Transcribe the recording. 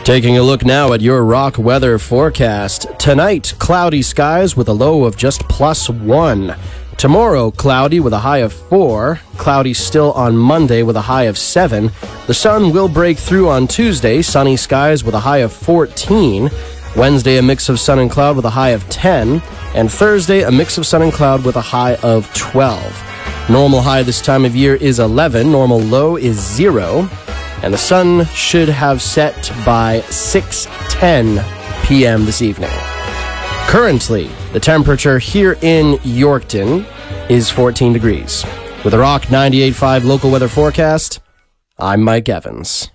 Taking a look now at your rock weather forecast. Tonight, cloudy skies with a low of just +1. Tomorrow, cloudy with a high of 4. Cloudy still on Monday with a high of 7. The sun will break through on Tuesday, sunny skies with a high of 14. Wednesday, a mix of sun and cloud with a high of 10. And Thursday, a mix of sun and cloud with a high of 12. Normal high this time of year is 11. Normal low is 0. And the sun should have set by 6:10 p.m. this evening. Currently, the temperature here in Yorkton is 14 degrees. With a Rock 98.5 local weather forecast, I'm Mike Evans.